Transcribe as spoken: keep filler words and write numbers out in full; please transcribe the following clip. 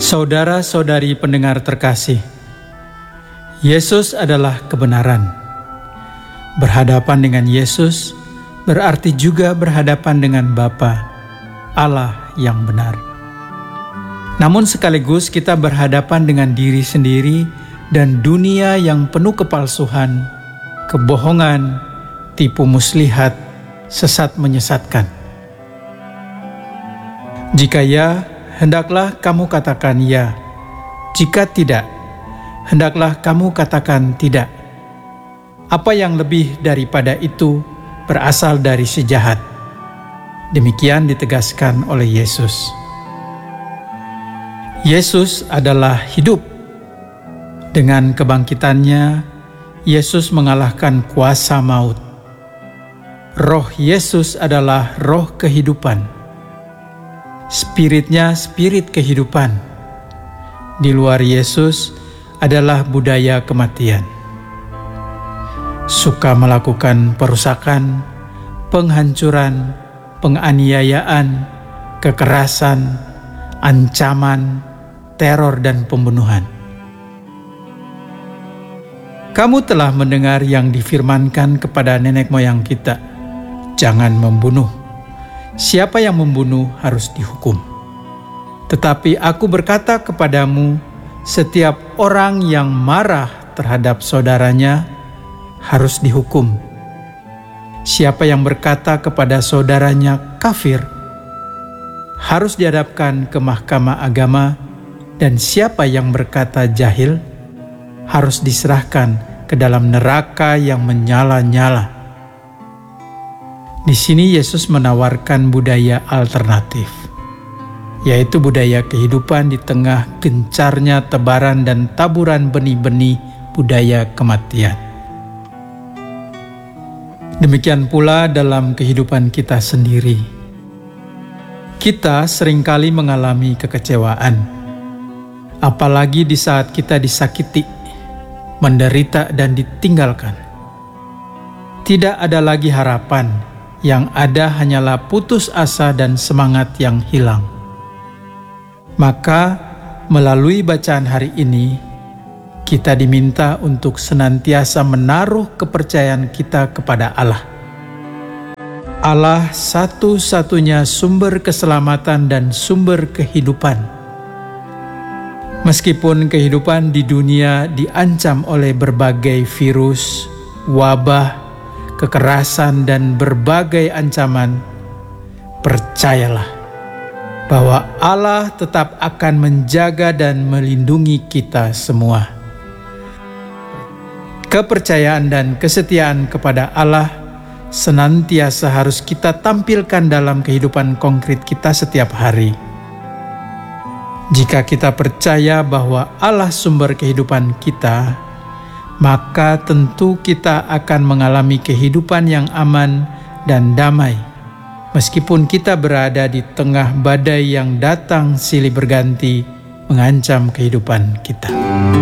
Saudara-saudari pendengar terkasih, Yesus adalah kebenaran. Berhadapan dengan Yesus berarti juga berhadapan dengan Bapa, Allah yang benar. Namun sekaligus kita berhadapan dengan diri sendiri dan dunia yang penuh kepalsuan, kebohongan, tipu muslihat, sesat menyesatkan. Jika ya, hendaklah kamu katakan ya. Jika tidak, hendaklah kamu katakan tidak. Apa yang lebih daripada itu berasal dari si jahat. Demikian ditegaskan oleh Yesus. Yesus adalah hidup. Dengan kebangkitannya, Yesus mengalahkan kuasa maut. Roh Yesus adalah roh kehidupan. Spiritnya spirit kehidupan. Di luar Yesus adalah budaya kematian. Suka melakukan perusakan, penghancuran, penganiayaan, kekerasan, ancaman, teror dan pembunuhan. Kamu telah mendengar yang difirmankan kepada nenek moyang kita, jangan membunuh. Siapa yang membunuh harus dihukum. Tetapi aku berkata kepadamu, setiap orang yang marah terhadap saudaranya harus dihukum. Siapa yang berkata kepada saudaranya kafir, harus dihadapkan ke mahkamah agama, dan siapa yang berkata jahil, harus diserahkan ke dalam neraka yang menyala-nyala. Di sini Yesus menawarkan budaya alternatif, yaitu budaya kehidupan di tengah gencarnya tebaran dan taburan benih-benih budaya kematian. Demikian pula dalam kehidupan kita sendiri. Kita seringkali mengalami kekecewaan, apalagi di saat kita disakiti, menderita dan ditinggalkan. Tidak ada lagi harapan. Yang ada hanyalah putus asa dan semangat yang hilang. Maka melalui bacaan hari ini, kita diminta untuk senantiasa menaruh kepercayaan kita kepada Allah. Allah satu-satunya sumber keselamatan dan sumber kehidupan. Meskipun kehidupan di dunia diancam oleh berbagai virus, wabah, kekerasan dan berbagai ancaman, percayalah bahwa Allah tetap akan menjaga dan melindungi kita semua. Kepercayaan dan kesetiaan kepada Allah senantiasa harus kita tampilkan dalam kehidupan konkret kita setiap hari. Jika kita percaya bahwa Allah sumber kehidupan kita, maka tentu kita akan mengalami kehidupan yang aman dan damai, meskipun kita berada di tengah badai yang datang silih berganti mengancam kehidupan kita.